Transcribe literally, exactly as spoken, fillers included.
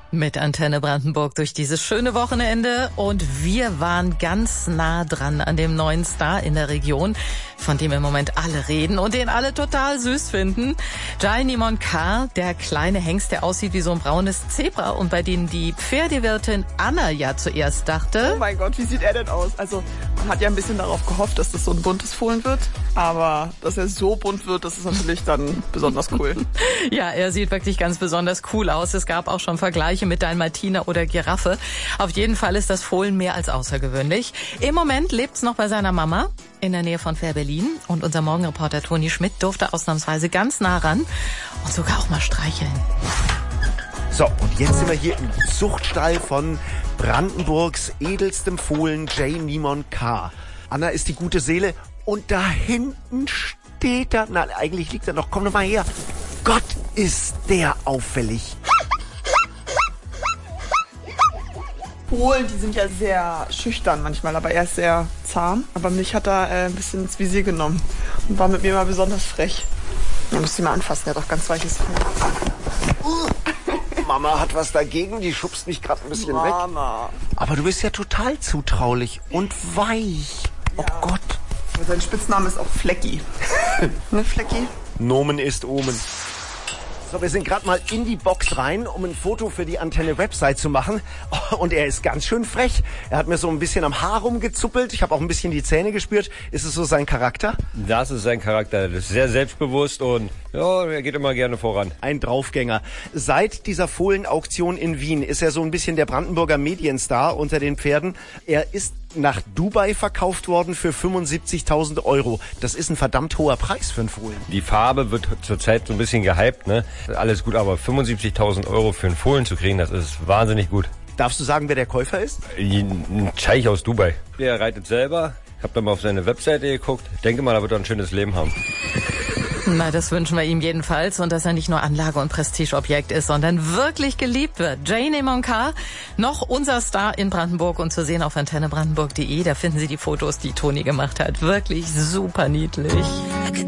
Mit Antenne Brandenburg durch dieses schöne Wochenende und wir waren ganz nah dran an dem neuen Star in der Region, von dem im Moment alle reden und den alle total süß finden. Gianni Monclar, der kleine Hengst, der aussieht wie so ein braunes Zebra und bei dem die Pferdewirtin Anna ja zuerst dachte... Oh mein Gott, wie sieht er denn aus? Also man hat ja ein bisschen darauf gehofft, dass das so ein buntes Fohlen wird, aber dass er so bunt wird, das ist natürlich dann besonders cool. Ja, er sieht wirklich ganz besonders cool aus. Es gab auch schon Vergleiche mit Dalmatiner oder Giraffe. Auf jeden Fall ist das Fohlen mehr als außergewöhnlich. Im Moment lebt's noch bei seiner Mama in der Nähe von Fehrbellin und unser Morgenreporter Toni Schmidt durfte ausnahmsweise ganz nah ran und sogar auch mal streicheln. So, und jetzt sind wir hier im Zuchtstall von Brandenburgs edelstem Fohlen Gianni Monclar. Anna ist die gute Seele und da hinten steht er, na eigentlich liegt er noch, komm doch mal her. Gott, ist der auffällig. Fohlen, die sind ja sehr schüchtern manchmal, aber er ist sehr zahm. Aber mich hat er äh, ein bisschen ins Visier genommen und war mit mir mal besonders frech. Man muss ihn mal anfassen, der hat doch ganz weiches Fell. Uh, Mama hat was dagegen, die schubst mich gerade ein bisschen Mama. weg. Aber du bist ja total zutraulich und weich. Oh ja. Gott. Sein Spitzname ist auch Flecki. Ne, Flecki? Nomen ist Omen. So, wir sind gerade mal in die Box rein, um ein Foto für die Antenne-Website zu machen. Und er ist ganz schön frech. Er hat mir so ein bisschen am Haar rumgezuppelt. Ich habe auch ein bisschen die Zähne gespürt. Ist es so sein Charakter? Das ist sein Charakter. Das ist sehr selbstbewusst und ja, er geht immer gerne voran. Ein Draufgänger. Seit dieser Fohlenauktion in Wien ist er so ein bisschen der Brandenburger Medienstar unter den Pferden. Er ist nach Dubai verkauft worden für fünfundsiebzigtausend Euro. Das ist ein verdammt hoher Preis für einen Fohlen. Die Farbe wird zurzeit so ein bisschen gehypt, ne? Alles gut, aber fünfundsiebzigtausend Euro für einen Fohlen zu kriegen, das ist wahnsinnig gut. Darfst du sagen, wer der Käufer ist? Ein Scheich aus Dubai. Der reitet selber. Ich habe da mal auf seine Webseite geguckt. Denke mal, da wird er ein schönes Leben haben. Na, das wünschen wir ihm jedenfalls und dass er nicht nur Anlage- und Prestigeobjekt ist, sondern wirklich geliebt wird. Gianni Monclar, noch unser Star in Brandenburg und zu sehen auf antenne brandenburg punkt de. Da finden Sie die Fotos, die Toni gemacht hat. Wirklich super niedlich.